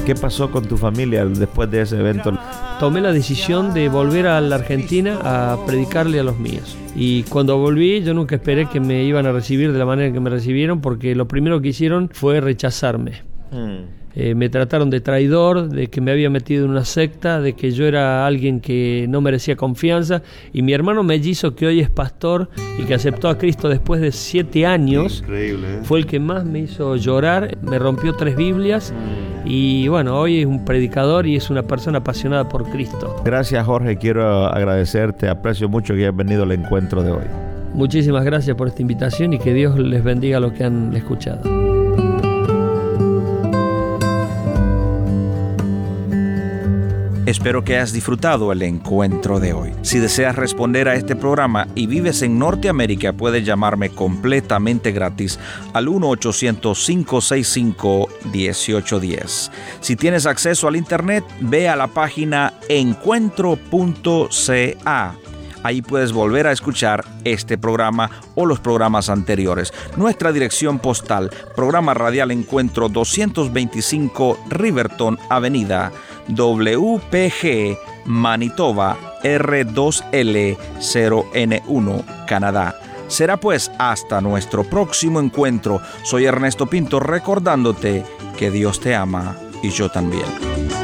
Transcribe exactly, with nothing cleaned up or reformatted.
¿Qué pasó con tu familia después de ese evento? Tomé la decisión de volver a la Argentina a predicarle a los míos. Y cuando volví, yo nunca esperé que me iban a recibir de la manera que me recibieron, porque lo primero que hicieron fue rechazarme. Mm. Eh, me trataron de traidor, de que me había metido en una secta, de que yo era alguien que no merecía confianza. Y mi hermano mellizo, que hoy es pastor y que aceptó a Cristo después de siete años, increíble, ¿eh? Fue el que más me hizo llorar. Me rompió tres Biblias. Mm. Y bueno, hoy es un predicador y es una persona apasionada por Cristo. Gracias, Jorge, quiero agradecerte, aprecio mucho que hayas venido al encuentro de hoy. Muchísimas gracias por esta invitación y que Dios les bendiga a los que han escuchado. Espero que hayas disfrutado el encuentro de hoy. Si deseas responder a este programa y vives en Norteamérica, puedes llamarme completamente gratis al uno ochocientos, cinco seis cinco, uno ocho uno cero. Si tienes acceso al internet, ve a la página encuentro punto c a. Ahí puedes volver a escuchar este programa o los programas anteriores. Nuestra dirección postal, programa radial Encuentro doscientos veinticinco Riverton Avenida, W P G, Manitoba, R dos L cero N uno, Canadá. Será pues hasta nuestro próximo encuentro. Soy Ernesto Pinto, recordándote que Dios te ama y yo también.